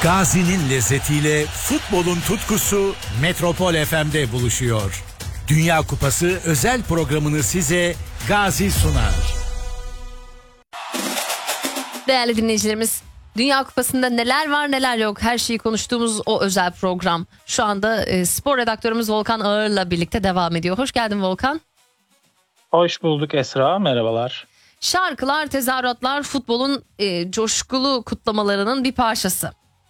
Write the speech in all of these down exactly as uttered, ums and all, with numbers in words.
Gazi'nin lezzetiyle futbolun tutkusu Metropol F M'de buluşuyor. Dünya Kupası özel programını size Gazi sunar. Değerli dinleyicilerimiz, Dünya Kupası'nda neler var neler yok, her şeyi konuştuğumuz o özel program şu anda e, spor redaktörümüz Volkan Ağır'la birlikte devam ediyor. Hoş geldin Volkan. Hoş bulduk Esra, merhabalar. Şarkılar, tezahüratlar futbolun e, coşkulu kutlamalarının bir parçası.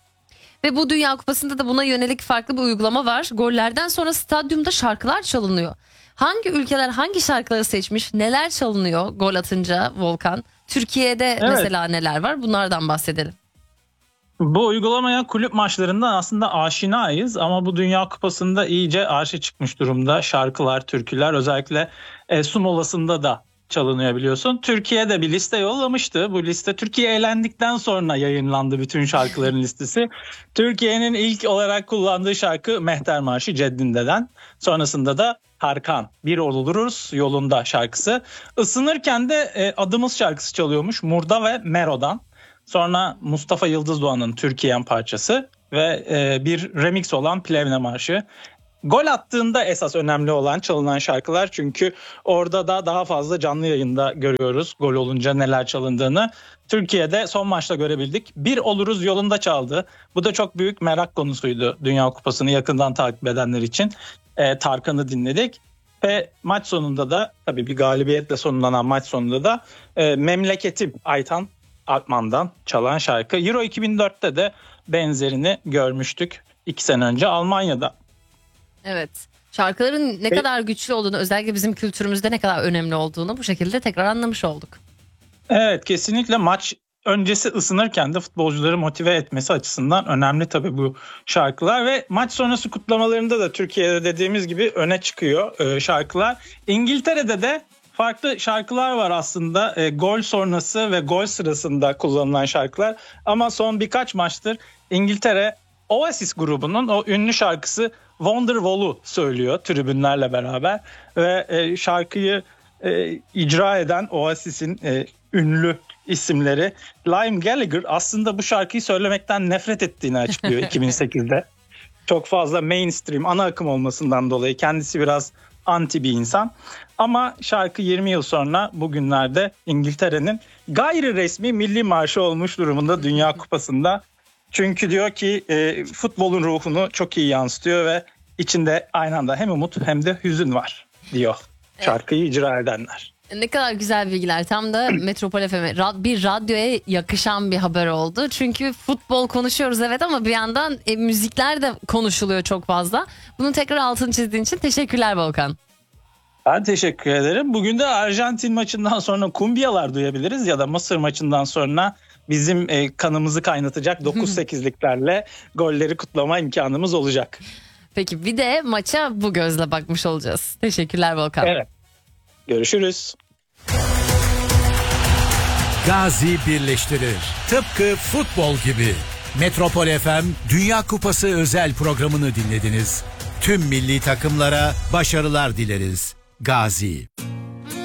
Ve bu Dünya Kupası'nda da buna yönelik farklı bir uygulama var. Gollerden sonra stadyumda şarkılar çalınıyor. Hangi ülkeler hangi şarkıları seçmiş, neler çalınıyor gol atınca Volkan? Türkiye'de evet. Mesela neler var? Bunlardan bahsedelim. Bu uygulamaya kulüp maçlarından aslında aşinayız ama bu Dünya Kupası'nda iyice arşa çıkmış durumda. Şarkılar, türküler özellikle e, su molasında da çalınıyor biliyorsun. Türkiye'de bir liste yollamıştı. Bu liste Türkiye elendikten sonra yayınlandı, bütün şarkıların listesi. Türkiye'nin ilk olarak kullandığı şarkı Mehter Marşı Ceddinde'den. Sonrasında da Tarkan Bir Oluruz Yolunda şarkısı. Isınırken de e, Adımız şarkısı çalıyormuş Murda ve Mero'dan. Sonra Mustafa Yıldız Doğan'ın Türkiye'm parçası ve e, bir remix olan Plevne Marşı. Gol attığında esas önemli olan çalınan şarkılar, çünkü orada da daha fazla canlı yayında görüyoruz gol olunca neler çalındığını. Türkiye'de son maçta görebildik. Bir Oluruz Yolunda çaldı. Bu da çok büyük merak konusuydu Dünya Kupası'nı yakından takip edenler için. E, Tarkan'ı dinledik ve maç sonunda da tabii bir galibiyetle sonlanan maç sonunda da e, Memleketim Aytan Alpman'dan çalan şarkı. Euro iki bin dörtte de benzerini görmüştük iki sene önce Almanya'da. Evet, şarkıların ne e, kadar güçlü olduğunu, özellikle bizim kültürümüzde ne kadar önemli olduğunu bu şekilde tekrar anlamış olduk. Evet, kesinlikle maç öncesi ısınırken de futbolcuları motive etmesi açısından önemli tabii bu şarkılar ve maç sonrası kutlamalarında da Türkiye'de dediğimiz gibi öne çıkıyor e, şarkılar. İngiltere'de de farklı şarkılar var aslında, e, gol sonrası ve gol sırasında kullanılan şarkılar, ama son birkaç maçtır İngiltere Oasis grubunun o ünlü şarkısı Wonderwall'u söylüyor tribünlerle beraber ve e, şarkıyı e, icra eden Oasis'in e, ünlü isimleri Liam Gallagher aslında bu şarkıyı söylemekten nefret ettiğini açıklıyor iki bin sekizde. Çok fazla mainstream, ana akım olmasından dolayı kendisi biraz anti bir insan. Ama şarkı yirmi yıl sonra bugünlerde İngiltere'nin gayri resmi milli marşı olmuş durumunda Dünya Kupası'nda. Çünkü diyor ki e, futbolun ruhunu çok iyi yansıtıyor ve içinde aynı anda hem umut hem de hüzün var diyor şarkıyı icra edenler. Ne kadar güzel bilgiler. Tam da Metropol F M'e bir radyoya yakışan bir haber oldu. Çünkü futbol konuşuyoruz evet, ama bir yandan e, müzikler de konuşuluyor çok fazla. Bunun tekrar altını çizdiğin için teşekkürler Volkan. Ben teşekkür ederim. Bugün de Arjantin maçından sonra kumbiyalar duyabiliriz ya da Mısır maçından sonra bizim e, kanımızı kaynatacak dokuz sekizliklerle golleri kutlama imkanımız olacak. Peki bir de maça bu gözle bakmış olacağız. Teşekkürler Volkan. Evet. Görüşürüz. Gazi birleştirir. Tıpkı futbol gibi. Metropol F M Dünya Kupası özel programını dinlediniz. Tüm milli takımlara başarılar dileriz. Gazi.